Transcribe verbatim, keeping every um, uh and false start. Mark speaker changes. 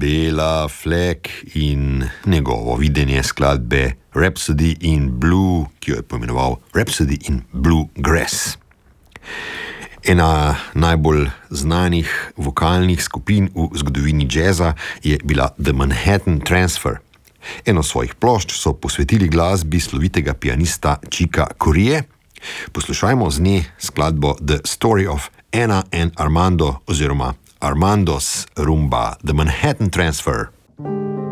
Speaker 1: Bela Fleck in njegovo videnje skladbe Rhapsody in Blue, ki jo je poimenoval Rhapsody in Bluegrass. Ena najbolj znanih vokalnih skupin v zgodovini jazza je bila The Manhattan Transfer. Eno svojih plošč so posvetili glasbi slovitega pianista Chica Corea. Poslušajmo z nje skladbo The Story of Anna and Armando oziroma Armando's Rumba, The Manhattan Transfer.